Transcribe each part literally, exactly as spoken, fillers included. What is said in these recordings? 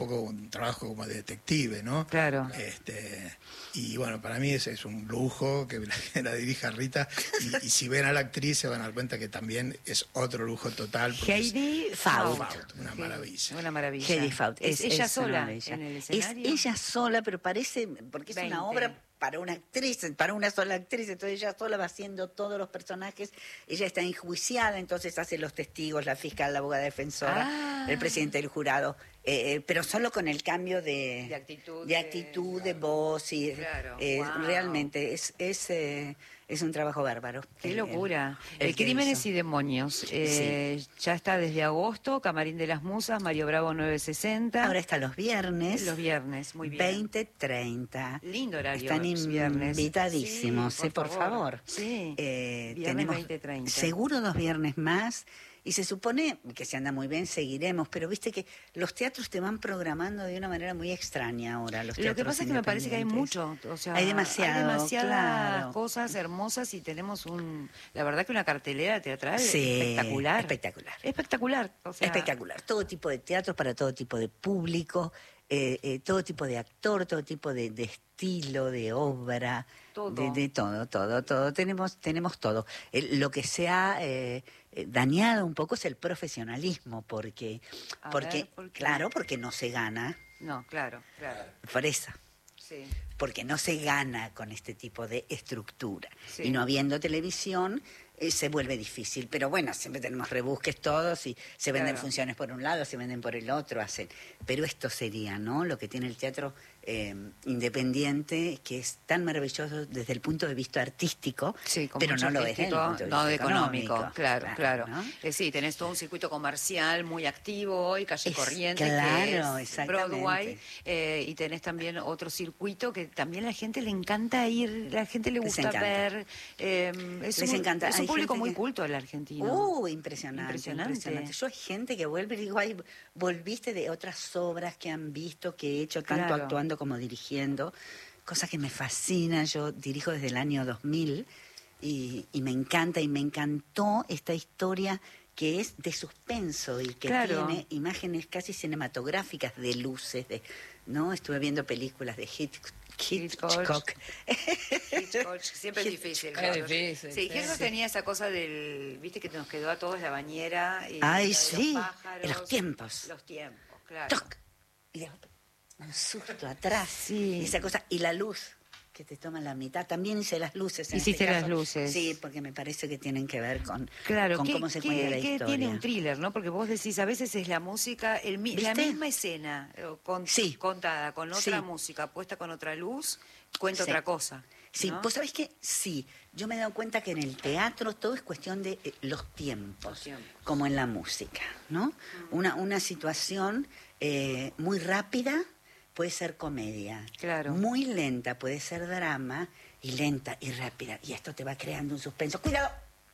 poco un trabajo como de detective, ¿no? Claro. Este, y bueno, para mí es, es un lujo que la, que la dirija Rita, y, y si ven a la actriz se van a dar cuenta que también es otro lujo total. Heidi Faut. Una maravilla. Una maravilla. Heidi Faut. Es, Es, ella es sola en el es escenario. ella sola, pero parece, porque es veinte. una obra para una actriz, para una sola actriz, entonces ella sola va haciendo todos los personajes, ella está enjuiciada, entonces hace los testigos, la fiscal, la abogada defensora, Ah. el presidente del jurado, eh, eh, pero solo con el cambio de, De actitud, de, actitud, de voz, y Claro, eh, wow. realmente es, es, eh, es un trabajo bárbaro. Qué El- locura. el- El, el que Crímenes hizo. y Demonios. Eh, Ya está desde agosto, Camarín de las Musas, Mario Bravo nueve sesenta. Ahora está los viernes. Los viernes, muy bien. veinte treinta. Lindo horario. Están los viernes. invitadísimos, Sí, eh, por favor. Sí. Eh, Viernes tenemos veinte treinta. seguro dos viernes más. Y se supone que si anda muy bien seguiremos, pero viste que los teatros te van programando de una manera muy extraña ahora. Los Lo que teatros pasa es que me parece que hay independientes. mucho, o sea, Hay demasiado, hay demasiadas claro. cosas hermosas y tenemos un, la verdad que una cartelera teatral Sí, espectacular. espectacular. Espectacular. O sea, Espectacular. Todo tipo de teatros para todo tipo de público, eh, eh, todo tipo de actor, todo tipo de, de estilo, de obra, Todo. De, de todo, todo, todo. Tenemos, tenemos todo. El- lo que se ha eh, eh, dañado un poco es el profesionalismo, porque, A porque ver, ¿por qué? claro, porque no se gana, No, claro, claro. por eso. Sí. Porque no se gana con este tipo de estructura. Sí. Y no habiendo televisión, eh, se vuelve difícil. Pero bueno, siempre tenemos rebusques todos y se venden Claro. funciones por un lado, se venden por el otro, hacen. Pero esto sería, ¿no? Lo que tiene el teatro eh, independiente, que es tan maravilloso desde el punto de vista artístico, Sí, con pero mucho no lo es desde el artístico, punto de no vista de económico, económico. claro, claro. ¿no? Eh, sí, tenés todo un circuito comercial muy activo hoy, calle Es- Corrientes, claro, que es exactamente. Broadway, eh, y tenés también otro circuito que también a la gente le encanta ir, la gente le Les gusta encanta. ver. eh, es Les un, encanta. Es un Hay público gente muy que- culto el argentino. Uh, impresionante, Impresionante. impresionante. Yo hay gente que vuelve y digo, ay, volviste de otras obras que han visto, que he hecho, tanto Claro. actuando como dirigiendo, cosa que me fascina. Yo dirijo desde el año dos mil y, y me encanta, y me encantó esta historia que es de suspenso y que Claro. tiene imágenes casi cinematográficas de luces, de, ¿no? Estuve viendo películas de Hitchcock. Hitchcock. Hitchcock. Hitchcock, siempre es difícil. Es Hitchcock. difícil, Sí, sí. Hitchcock tenía esa cosa del, viste que nos quedó a todos la bañera. Y Ay, la de sí, los pájaros, los tiempos. Los tiempos, claro. ¡Toc! Y de un susto atrás. Sí. Esa cosa. Y la luz que te toma la mitad. También hice las luces. En Hiciste este las caso. luces. Sí, porque me parece que tienen que ver con, Claro, con ¿qué, cómo se qué- cuenta la qué historia. tiene un thriller, ¿no? Porque vos decís, a veces es la música, el, mi- la ¿Viste? misma escena eh, con- Sí. contada con otra Sí. música, puesta con otra luz, cuenta Sí. otra cosa. Sí, ¿no? vos sabés que sí. Yo me he dado cuenta que en el teatro todo es cuestión de eh, los tiempos, Los tiempos. como en la música, ¿no? Una, una situación eh, muy rápida puede ser comedia. Claro. Muy lenta puede ser drama, y lenta y rápida. Y esto te va creando un suspenso. ¡Cuidado!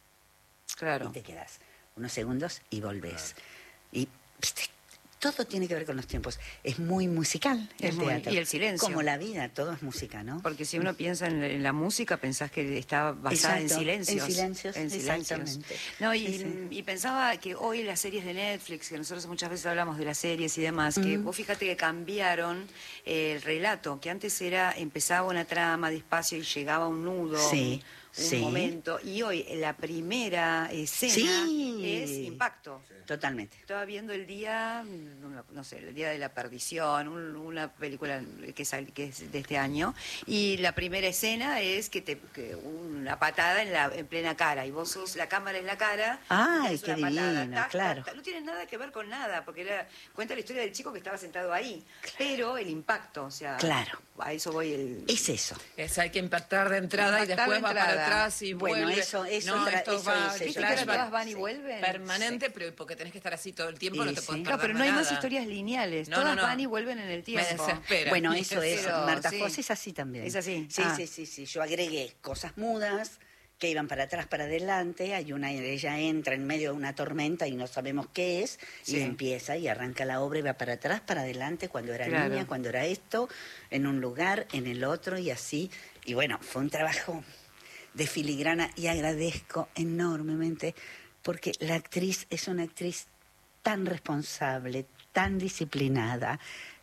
Claro. Y te quedas unos segundos y volvés. Y viste, todo tiene que ver con los tiempos. Es muy musical el Es muy- teatro. y el silencio. Como la vida, todo es música, ¿no? Porque si uno piensa en la, en la música, pensás que está basada Exacto, en silencios. en silencios, En silencios. exactamente. No, y, Sí, sí. y pensaba que hoy las series de Netflix, que nosotros muchas veces hablamos de las series y demás, que vos fíjate que cambiaron eh, el relato, que antes era, empezaba una trama despacio y llegaba un nudo, Sí, un, un sí. momento, y hoy la primera escena Sí. es impacto. Totalmente. Estaba viendo el día, no, no sé, el día de la perdición, un- una película que, sal- que es de este año, y la primera escena es que te que una patada en la en plena cara, y vos sos, la cámara en la cara, Ay, y tenés qué una patada, divino, tac, tac, claro. tac. No tiene nada que ver con nada, porque era- cuenta la historia del chico que estaba sentado ahí, pero el impacto, o sea, Claro. a eso voy el... Es eso. Es, hay que impactar de entrada Impactar y después de va entrada. para atrás y Bueno, vuelve. eso- eso no, tra- esto eso va, hice yo. ¿Viste que flashback. todas van y vuelven? permanente, pero porque tenés que estar así todo el tiempo, Y no te sí. puedes Claro, perder pero no hay más nada. historias lineales, No, todas no, no. van y vuelven en el Me tiempo. desespera. Bueno, eso es. Pero, Marta sí. Fosse es así también. Es así. Sí, Ah. sí, sí, sí. Yo agregué cosas mudas que iban para atrás, para adelante. Hay una, ella entra en medio de una tormenta y no sabemos qué es, Sí. y empieza y arranca la obra y va para atrás, para adelante, cuando era Claro. niña, cuando era esto, en un lugar, en el otro, y así. Y bueno, fue un trabajo de filigrana, y agradezco enormemente porque la actriz es una actriz tan responsable, tan disciplinada,